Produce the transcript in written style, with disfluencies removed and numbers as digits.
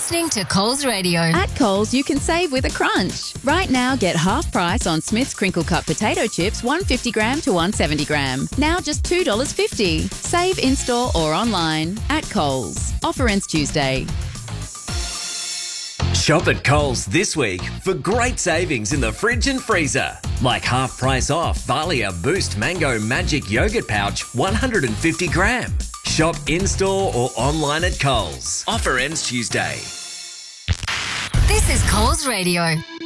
listening to Coles Radio. At Coles, you can save with a crunch. Right now, get half price on Smith's Crinkle Cut potato chips, 150 gram to 170 gram. Now just $2.50. Save in-store or online. At Coles. Offer ends Tuesday. Shop at Coles this week for great savings in the fridge and freezer. Like half price off Valia Boost Mango Magic Yogurt Pouch 150 gram. Shop in-store or online at Coles. Offer ends Tuesday. This is Coles Radio.